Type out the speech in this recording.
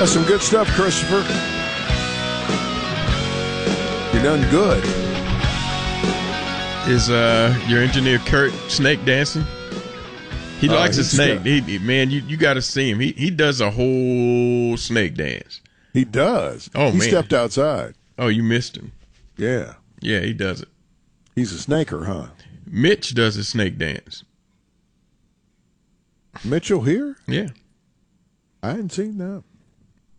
That's some good stuff, Christopher. You're done good. Is your engineer Kurt snake dancing? He likes a snake. Man, you got to see him. He does a whole snake dance. He does. Oh, he man. stepped outside. Oh, you missed him. Yeah. Yeah, he does it. He's a snaker, huh? Mitch does a snake dance. Mitchell here? Yeah. I hadn't seen that.